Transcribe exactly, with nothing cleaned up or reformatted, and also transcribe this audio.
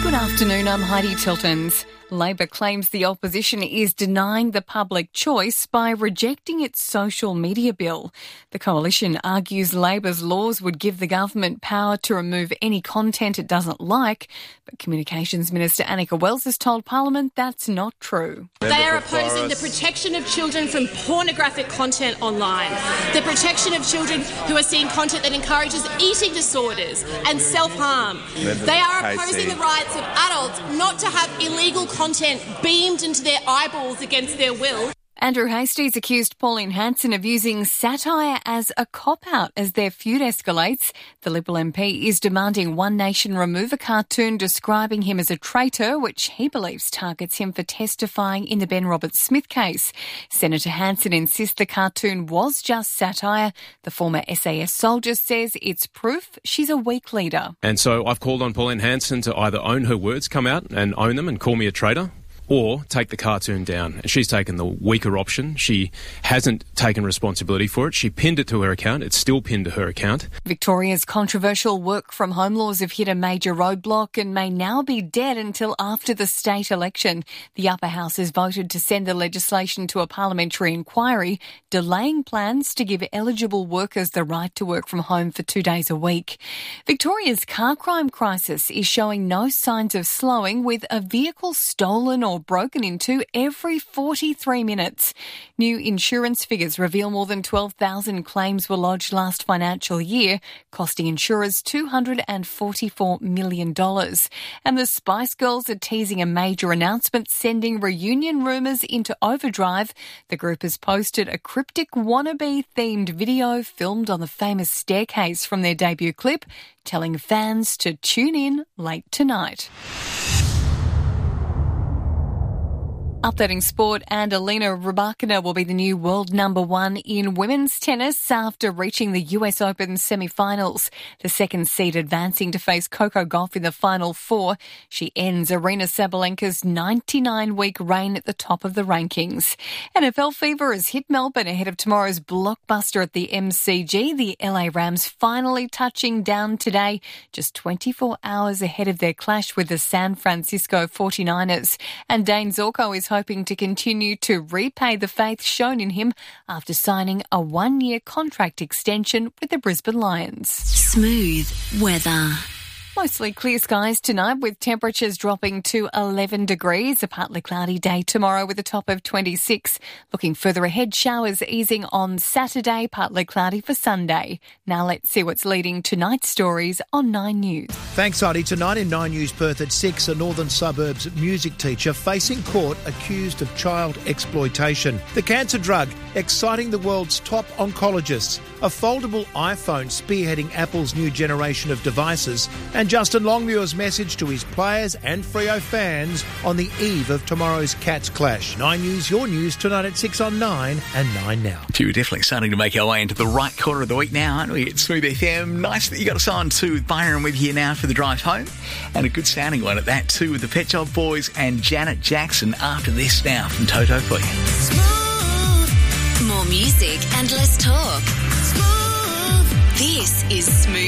Good afternoon, I'm Heidi Tiltons. Labor claims the opposition is denying the public choice by rejecting its social media bill. The coalition argues Labor's laws would give the government power to remove any content it doesn't like, but Communications Minister Annika Wells has told Parliament that's not true. They are opposing the protection of children from pornographic content online, the protection of children who are seeing content that encourages eating disorders and self-harm. They are opposing the rights of adults not to have illegal content beamed into their eyeballs against their will. Andrew Hastie's accused Pauline Hanson of using satire as a cop-out as their feud escalates. The Liberal M P is demanding One Nation remove a cartoon describing him as a traitor, which he believes targets him for testifying in the Ben Roberts-Smith case. Senator Hanson insists the cartoon was just satire. The former S A S soldier says it's proof she's a weak leader. And so I've called on Pauline Hanson to either own her words, come out and own them and call me a traitor, or take the cartoon down. She's taken the weaker option. She hasn't taken responsibility for it. She pinned it to her account. It's still pinned to her account. Victoria's controversial work-from-home laws have hit a major roadblock and may now be dead until after the state election. The upper house has voted to send the legislation to a parliamentary inquiry, delaying plans to give eligible workers the right to work from home for two days a week. Victoria's car crime crisis is showing no signs of slowing, with a vehicle stolen or broken into every forty-three minutes. New insurance figures reveal more than twelve thousand claims were lodged last financial year, costing insurers two hundred forty-four million dollars. And the Spice Girls are teasing a major announcement, sending reunion rumours into overdrive. The group has posted a cryptic wannabe-themed video filmed on the famous staircase from their debut clip, telling fans to tune in late tonight. Updating sport, and Alina Rybakina will be the new world number one in women's tennis after reaching the U S Open semi-finals. The second seed advancing to face Coco Gauff in the final four. She ends Arina Sabalenka's ninety-nine-week reign at the top of the rankings. N F L fever has hit Melbourne ahead of tomorrow's blockbuster at the M C G. The L A Rams finally touching down today, just twenty-four hours ahead of their clash with the San Francisco forty-niners. And Dane Zorko is hoping to continue to repay the faith shown in him after signing a one-year contract extension with the Brisbane Lions. Smooth weather. Mostly clear skies tonight, with temperatures dropping to eleven degrees. A partly cloudy day tomorrow with a top of twenty-six. Looking further ahead, showers easing on Saturday, partly cloudy for Sunday. Now let's see what's leading tonight's stories on Nine News. Thanks, Heidi. Tonight in Nine News Perth at six, a northern suburbs music teacher facing court accused of child exploitation. The cancer drug exciting the world's top oncologists. A foldable iPhone spearheading Apple's new generation of devices. And Justin Longmuir's message to his players and Freo fans on the eve of tomorrow's Cats clash. Nine News, your news tonight at six on Nine and Nine Now. Gee, we're definitely starting to make our way into the right quarter of the week now, aren't we? It's Smooth F M. Nice that you got us on to Byron with you now for the drive home. And a good sounding one at that too, with the Pet Shop Boys and Janet Jackson after this now from Toto for you. Smooth. More music and less talk. Smooth. This is Smooth